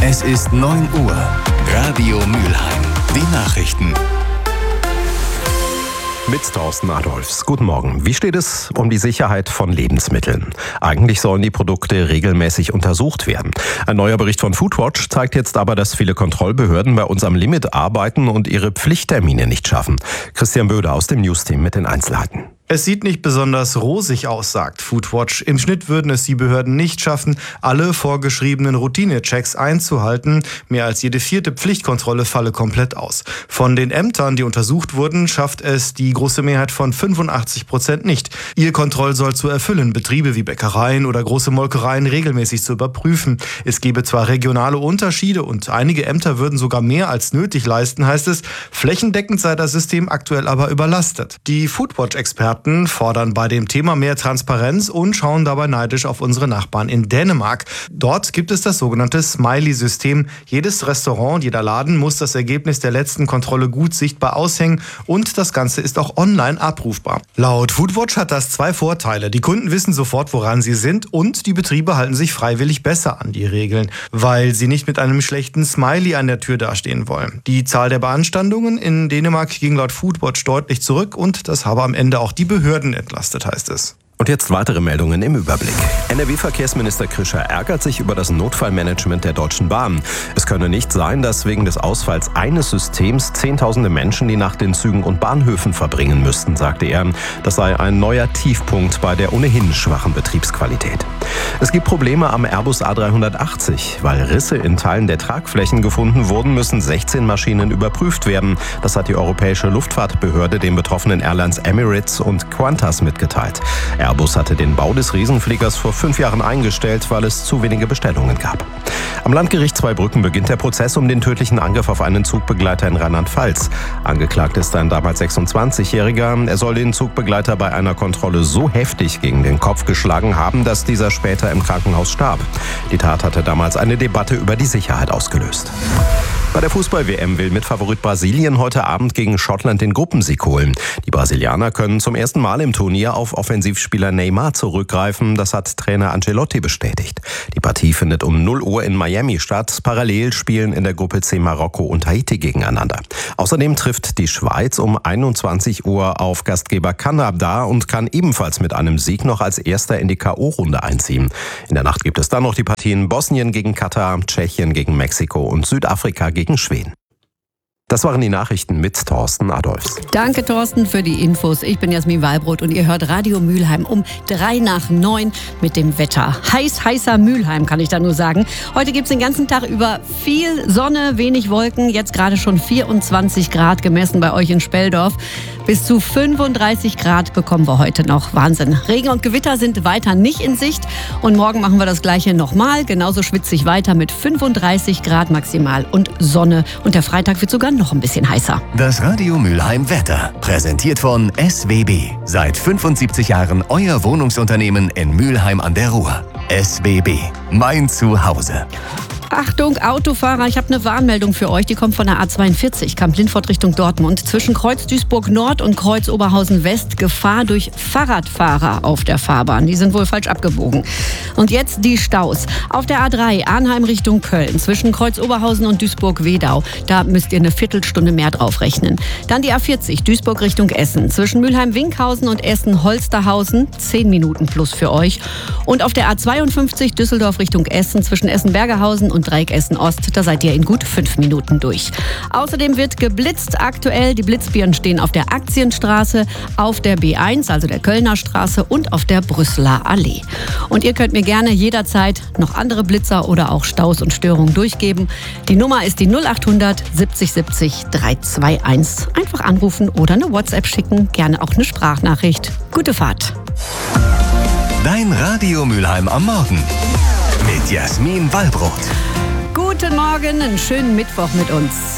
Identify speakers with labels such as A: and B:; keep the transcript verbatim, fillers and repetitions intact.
A: Es ist neun Uhr. Radio Mülheim. Die Nachrichten.
B: Mit Thorsten Adolfs. Guten Morgen. Wie steht es um die Sicherheit von Lebensmitteln? Eigentlich sollen die Produkte regelmäßig untersucht werden. Ein neuer Bericht von Foodwatch zeigt jetzt aber, dass viele Kontrollbehörden bei uns am Limit arbeiten und ihre Pflichttermine nicht schaffen. Christian Böder aus dem Newsteam mit den Einzelheiten.
C: Es sieht nicht besonders rosig aus, sagt Foodwatch. Im Schnitt würden es die Behörden nicht schaffen, alle vorgeschriebenen Routine-Checks einzuhalten. Mehr als jede vierte Pflichtkontrolle falle komplett aus. Von den Ämtern, die untersucht wurden, schafft es die große Mehrheit von fünfundachtzig Prozent nicht. Ihr Kontrollsoll zu erfüllen, Betriebe wie Bäckereien oder große Molkereien regelmäßig zu überprüfen. Es gebe zwar regionale Unterschiede und einige Ämter würden sogar mehr als nötig leisten, heißt es. Flächendeckend sei das System aktuell aber überlastet. Die Foodwatch-Experten fordern bei dem Thema mehr Transparenz und schauen dabei neidisch auf unsere Nachbarn in Dänemark. Dort gibt es das sogenannte Smiley-System. Jedes Restaurant, jeder Laden muss das Ergebnis der letzten Kontrolle gut sichtbar aushängen und das Ganze ist auch online abrufbar. Laut Foodwatch hat das zwei Vorteile. Die Kunden wissen sofort, woran sie sind und die Betriebe halten sich freiwillig besser an die Regeln, weil sie nicht mit einem schlechten Smiley an der Tür dastehen wollen. Die Zahl der Beanstandungen in Dänemark ging laut Foodwatch deutlich zurück und das habe am Ende auch die Behörden entlastet, heißt es.
B: Und jetzt weitere Meldungen im Überblick. N R W-Verkehrsminister Krischer ärgert sich über das Notfallmanagement der Deutschen Bahn. Es könne nicht sein, dass wegen des Ausfalls eines Systems Zehntausende Menschen die Nacht in Zügen und Bahnhöfen verbringen müssten, sagte er. Das sei ein neuer Tiefpunkt bei der ohnehin schwachen Betriebsqualität. Es gibt Probleme am Airbus A dreihundertachtzig. Weil Risse in Teilen der Tragflächen gefunden wurden, müssen sechzehn Maschinen überprüft werden. Das hat die Europäische Luftfahrtbehörde den betroffenen Airlines Emirates und Qantas mitgeteilt. Airbus hatte den Bau des Riesenfliegers vor fünf Jahren eingestellt, weil es zu wenige Bestellungen gab. Am Landgericht Zweibrücken beginnt der Prozess um den tödlichen Angriff auf einen Zugbegleiter in Rheinland-Pfalz. Angeklagt ist ein damals sechsundzwanzigjähriger. Er soll den Zugbegleiter bei einer Kontrolle so heftig gegen den Kopf geschlagen haben, dass dieser später im Krankenhaus starb. Die Tat hatte damals eine Debatte über die Sicherheit ausgelöst. Bei der Fußball-W M will Mitfavorit Brasilien heute Abend gegen Schottland den Gruppensieg holen. Die Brasilianer können zum ersten Mal im Turnier auf Offensivspieler Neymar zurückgreifen. Das hat Trainer Ancelotti bestätigt. Die Partie findet um null Uhr in Miami statt. Parallel spielen in der Gruppe C Marokko und Haiti gegeneinander. Außerdem trifft die Schweiz um einundzwanzig Uhr auf Gastgeber Kanada und kann ebenfalls mit einem Sieg noch als Erster in die K O-Runde einziehen. In der Nacht gibt es dann noch die Partien Bosnien gegen Katar, Tschechien gegen Mexiko und Südafrika gegen Schweden. Das waren die Nachrichten mit Thorsten Adolfs.
D: Danke, Thorsten, für die Infos. Ich bin Jasmin Wallbrot und ihr hört Radio Mülheim um drei nach neun mit dem Wetter. Heiß, heißer Mülheim, kann ich da nur sagen. Heute gibt es den ganzen Tag über viel Sonne, wenig Wolken. Jetzt gerade schon vierundzwanzig Grad gemessen bei euch in Speldorf. Bis zu fünfunddreißig Grad bekommen wir heute noch. Wahnsinn. Regen und Gewitter sind weiter nicht in Sicht. Und morgen machen wir das Gleiche nochmal. Genauso schwitzig weiter mit fünfunddreißig Grad maximal und Sonne. Und der Freitag wird sogar noch ein bisschen heißer.
A: Das Radio Mülheim Wetter. Präsentiert von S W B. Seit fünfundsiebzig Jahren euer Wohnungsunternehmen in Mülheim an der Ruhr. S W B. Mein Zuhause.
D: Achtung, Autofahrer, ich habe eine Warnmeldung für euch. Die kommt von der A zweiundvierzig, Kamp-Lindfort Richtung Dortmund. Zwischen Kreuz Duisburg Nord und Kreuz Oberhausen West Gefahr durch Fahrradfahrer auf der Fahrbahn. Die sind wohl falsch abgebogen. Und jetzt die Staus. Auf der A drei, Arnheim Richtung Köln, zwischen Kreuz Oberhausen und Duisburg-Wedau. Da müsst ihr eine Viertelstunde mehr drauf rechnen. Dann die A vierzig, Duisburg Richtung Essen, zwischen Mülheim-Winkhausen und Essen-Holsterhausen. Zehn Minuten plus für euch. Und auf der A zweiundfünfzig, Düsseldorf Richtung Essen, zwischen Essen-Bergerhausen und Dreieck Essen-Ost, da seid ihr in gut fünf Minuten durch. Außerdem wird geblitzt aktuell. Die Blitzbirnen stehen auf der Aktienstraße, auf der B eins, also der Kölner Straße und auf der Brüsseler Allee. Und ihr könnt mir gerne jederzeit noch andere Blitzer oder auch Staus und Störungen durchgeben. Die Nummer ist die null achthundert siebzig siebzig dreihunderteinundzwanzig. Einfach anrufen oder eine WhatsApp schicken, gerne auch eine Sprachnachricht. Gute Fahrt.
A: Dein Radio Mülheim am Morgen mit Jasmin Wallbrot.
D: Guten Morgen, einen schönen Mittwoch mit uns.